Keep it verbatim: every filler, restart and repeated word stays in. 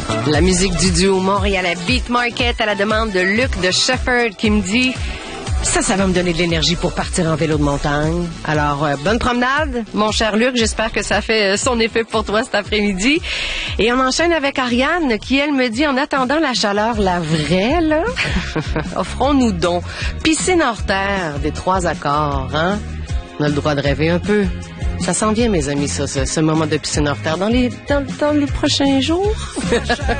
La musique du duo Montréal Beat Market à la demande de Luc de Shepherd qui me dit ça, ça va me donner de l'énergie pour partir en vélo de montagne. Alors, euh, bonne promenade, mon cher Luc. J'espère que ça fait euh, son effet pour toi cet après-midi. Et on enchaîne avec Ariane qui, elle, me dit en attendant la chaleur, la vraie, là, offrons-nous donc piscine hors terre des trois accords, hein? On a le droit de rêver un peu. Ça s'en vient, mes amis, ça, ce, ce moment de piscine hors terre dans les, dans, dans les prochains jours.